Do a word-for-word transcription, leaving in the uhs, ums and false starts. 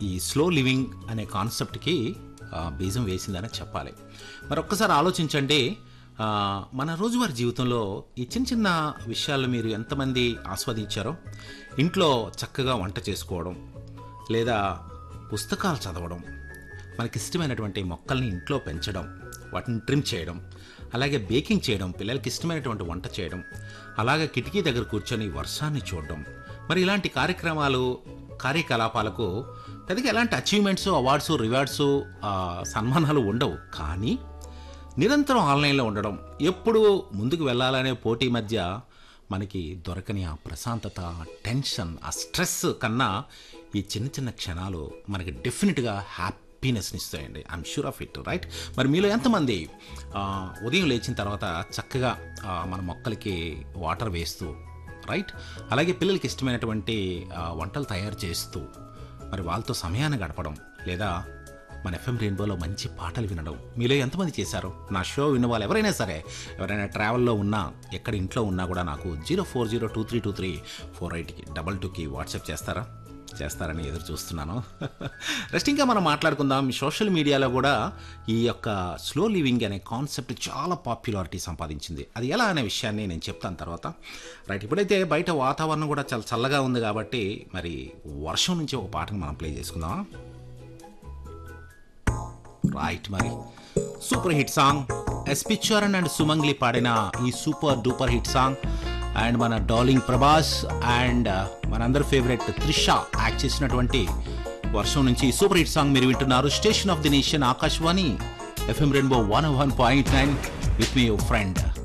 ఈ slow living అనే కాన్సెప్ట్కి బీజం వేసిందనే చెప్పాలి. మరి ఒక్కసారి ఆలోచించండి, మన రోజువారీ జీవితంలో ఈ చిన్న చిన్న విషయాలు మీరు ఎంతమంది ఆస్వాదించారో? ఇంట్లో చక్కగా వంట చేసుకోవడం, లేదా పుస్తకాలు చదవడం, మనకిష్టమైనటువంటి మొక్కల్ని ఇంట్లో పెంచడం, వాటిని ట్రిమ్ చేయడం, అలాగే బేకింగ్ చేయడం, పిల్లలకి ఇష్టమైనటువంటి వంట చేయడం, అలాగే కిటికీ దగ్గర కూర్చొని వర్షాన్ని చూడడం. మరి ఇలాంటి కార్యక్రమాలు కార్యకలాపాలకు పెద్దగా ఎలాంటి అచీవ్మెంట్స్, అవార్డ్స్, రివార్డ్స్, సన్మానాలు ఉండవు. కానీ నిరంతరం ఆన్లైన్లో ఉండడం, ఎప్పుడు ముందుకు వెళ్ళాలనే పోటీ మధ్య మనకి దొరకని ఆ ప్రశాంతత, టెన్షన్, ఆ స్ట్రెస్ కన్నా ఈ చిన్న చిన్న క్షణాలు మనకి డెఫినెట్గా హ్యాపీనెస్ని ఇస్తాయండి. I'm sure of it, right? మరి మీలో ఎంతమంది ఉదయం లేచిన తర్వాత చక్కగా మన మొక్కలకి వాటర్ వేస్తూ, రైట్, అలాగే పిల్లలకి ఇష్టమైనటువంటి వంటలు తయారు చేస్తూ మరి వాళ్ళతో సమయాన్ని గడపడం, లేదా మన ఎఫ్ఎం రెయిన్బోలో మంచి పాటలు వినడం మీలో ఎంతమంది చేశారు? నా షో విన్న వాళ్ళు ఎవరైనా సరే, ఎవరైనా ట్రావెల్లో ఉన్నా, ఎక్కడ ఇంట్లో ఉన్నా కూడా నాకు zero four zero two three two three four ఎయిట్కి డబల్ టూకి వాట్సాప్ చేస్తారా? చేస్తారని ఎదురు చూస్తున్నాను. రెస్ట్ ఇంకా మనం మాట్లాడుకుందాం. సోషల్ మీడియాలో కూడా ఈ యొక్క స్లో లివింగ్ అనే కాన్సెప్ట్ చాలా పాపులారిటీ సంపాదించింది. అది ఎలా అనే విషయాన్ని నేను చెప్తాను తర్వాత. రైట్, ఇప్పుడైతే బయట వాతావరణం కూడా చాలా చల్లగా ఉంది కాబట్టి మరి వర్షం నుంచి ఒక పాటను మనం ప్లే చేసుకుందాం. రైట్, మరి super hit song SP Charan and సుమంగ్లి పాడిన ఈ super duper hit song, and మన డార్లింగ్ ప్రభాస్ అండ్ మనందరి ఫేవరెట్ త్రిష యాక్ట్ చేసినటువంటి వర్షం నుంచి సూపర్ హిట్ సాంగ్ మీరు వింటున్నారు. Station of the nation Akashvani FM rainbow one one point nine with me your friend